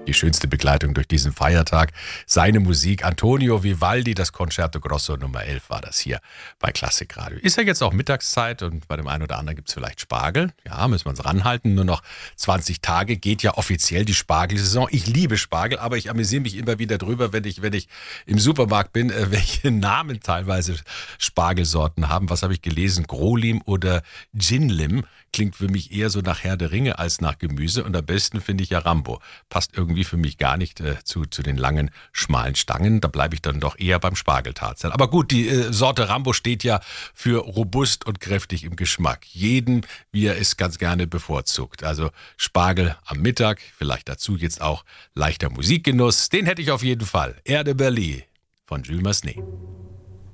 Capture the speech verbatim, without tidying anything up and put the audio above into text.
die schönste Begleitung durch diesen Feiertag. Seine Musik, Antonio Vivaldi, das Concerto Grosso Nummer elf war das hier bei Klassikradio. Ist ja jetzt auch Mittagszeit und bei dem einen oder anderen gibt es vielleicht Spargel. Ja, müssen wir uns ranhalten. Nur noch zwanzig Tage geht ja offiziell die Spargelsaison. Ich liebe Spargel, aber ich amüsiere mich immer wieder drüber, wenn ich, wenn ich im Supermarkt bin, äh, welche Namen teilweise Spargelsorten haben. Was habe ich gelesen? Grolim oder Ginlim. Klingt für mich eher so nach Herr der Ringe als nach Gemüse. Und am besten finde ich ja Rambo. Passt irgendwie für mich gar nicht äh, zu, zu den langen, schmalen Stangen. Da bleibe ich dann doch eher beim Spargeltatzel. Aber gut, die äh, Sorte Rambo steht ja für robust und kräftig im Geschmack. Jeden, wie er es ganz gerne bevorzugt. Also Spargel am Mittag, vielleicht dazu jetzt auch leichter Musikgenuss. Den hätte ich auf jeden Fall. Erde Berlin von Jules Massenet.